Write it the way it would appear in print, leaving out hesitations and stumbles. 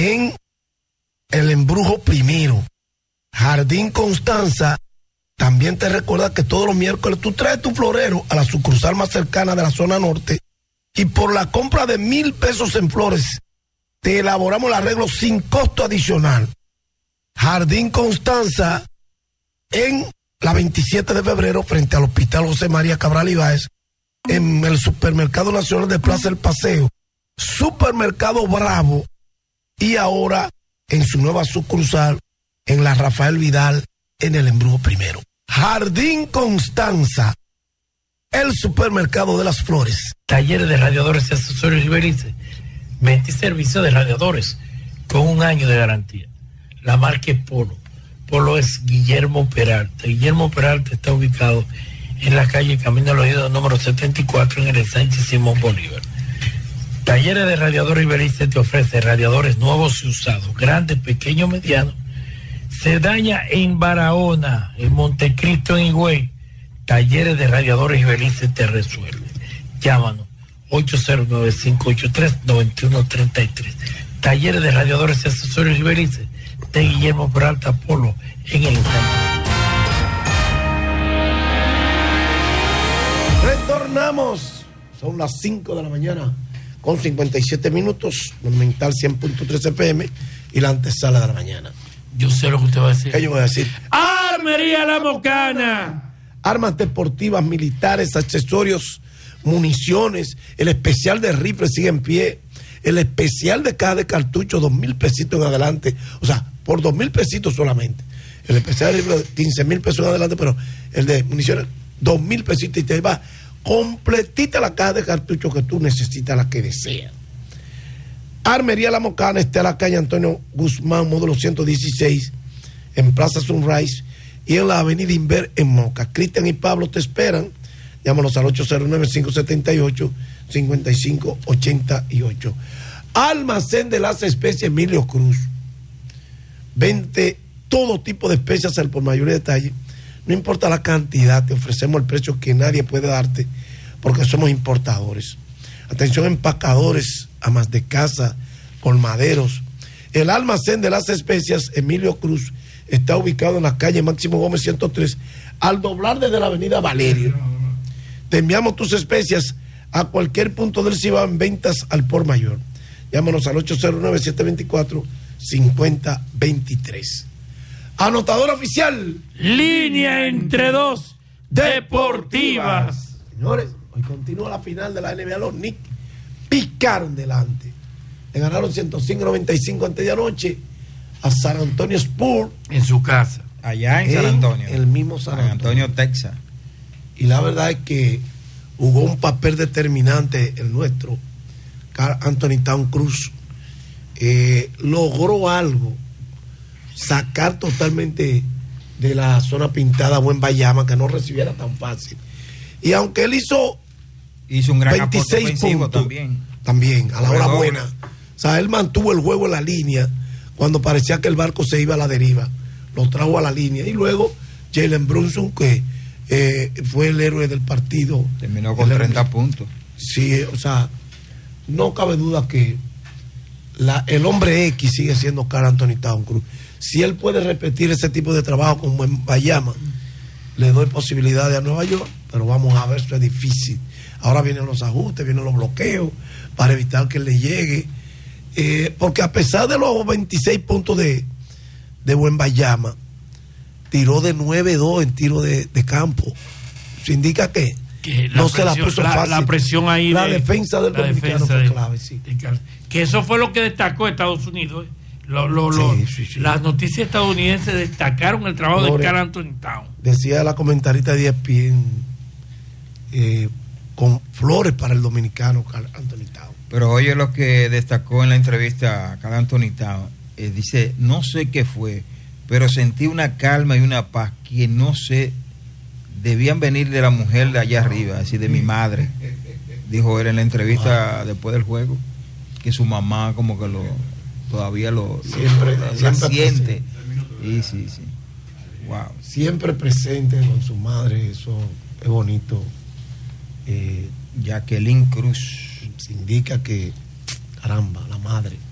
en el Embrujo primero. Jardín Constanza también te recuerda que todos los miércoles tú traes tu florero a la sucursal más cercana de la zona norte y por la compra de 1,000 pesos en flores te elaboramos el arreglo sin costo adicional. Jardín Constanza en la 27 de febrero frente al Hospital José María Cabral Ibáez, en el Supermercado Nacional de Plaza El Paseo, Supermercado Bravo, y ahora en su nueva sucursal en la Rafael Vidal en el Embrujo primero. Jardín Constanza, el supermercado de las flores. Talleres de radiadores y accesorios Iberice. 20 servicios de radiadores con 1 año de garantía. La marca es Polo. Polo es Guillermo Peralta. Guillermo Peralta está ubicado en la calle Camino al Oído número 74 en el Sánchez Simón Bolívar. Talleres de radiadores Iberice te ofrece radiadores nuevos y usados, grandes, pequeños, medianos. Se daña en Barahona, en Montecristo, en Higüey. Talleres de radiadores Iberice te resuelve. Llámanos 809-583-9133. Talleres de radiadores y accesorios Iberice de Guillermo Peralta Polo en el instante. Retornamos. Son las 5 de la mañana con 57 minutos. Monumental 100.3 FM y la antesala de la mañana. Yo sé lo que usted va a decir. ¿Qué yo voy a decir? ¡Armería La Mocana! Armas deportivas, militares, accesorios, municiones. El especial de rifle sigue en pie. El especial de caja de cartucho, 2,000 pesitos en adelante. O sea, por 2,000 pesitos solamente. El especial de rifle, 15,000 pesos en adelante, pero el de municiones, 2,000 pesitos y te va completita la caja de cartucho que tú necesitas, la que deseas. Armería La Mocana está en la calle Antonio Guzmán, módulo 116, en Plaza Sunrise y en la avenida Inver en Moca. Cristian y Pablo te esperan. Llámanos al 809-578-5588. Almacén de las especies Emilio Cruz. Vende todo tipo de especies al por mayor detalle. No importa la cantidad, te ofrecemos el precio que nadie puede darte porque somos importadores. Atención, empacadores, amas de casa, colmaderos. El almacén de las especias Emilio Cruz está ubicado en la calle Máximo Gómez 103, al doblar desde la avenida Valerio. Te enviamos tus especias a cualquier punto del Cibao en ventas al por mayor. Llámanos al 809-724-5023. Anotador oficial. Línea entre dos deportivas. Señores, hoy continúa la final de la NBA. Los Knicks picaron delante. Le ganaron 105-95 antes de anoche a San Antonio Spurs. En su casa. Allá en San Antonio. El mismo San Antonio, Texas. Y la verdad es que jugó un papel determinante el nuestro. Karl Anthony Towns Cruz logró algo, sacar totalmente de la zona pintada a Wembanyama, que no recibiera tan fácil. Y aunque él hizo un gran 26 puntos también a la hora buena, o sea, él mantuvo el juego en la línea cuando parecía que el barco se iba a la deriva, lo trajo a la línea. Y luego Jalen Brunson, que fue el héroe del partido, terminó con 30 puntos. Sí, o sea, no cabe duda que el hombre X sigue siendo Karl Anthony Towns Cruz. Si él puede repetir ese tipo de trabajo con Wembanyama, le doy posibilidades a Nueva York, pero vamos a ver, eso es difícil. Ahora vienen los ajustes, vienen los bloqueos para evitar que le llegue, porque a pesar de los 26 puntos de Wembanyama, tiró de 9-2 en tiro de campo. Eso indica que no se la puso fácil. La presión ahí. La defensa del dominicano fue clave, sí. Que eso fue lo que destacó Estados Unidos. Sí. Las noticias estadounidenses destacaron el trabajo de Karl Anthony Towns. Decía la comentarista de ESPN, con flores para el dominicano Karl Anthony Towns. Pero oye lo que destacó en la entrevista a Karl Anthony Towns. Dice, no sé qué fue, pero sentí una calma y una paz que no sé, debían venir de la mujer de allá arriba, así de mi madre, dijo él en la entrevista después del juego, que su mamá como que todavía siempre siente. Sí. Wow. Siempre presente con su madre, eso es bonito. Jacqueline Cruz. Se indica que, caramba, la madre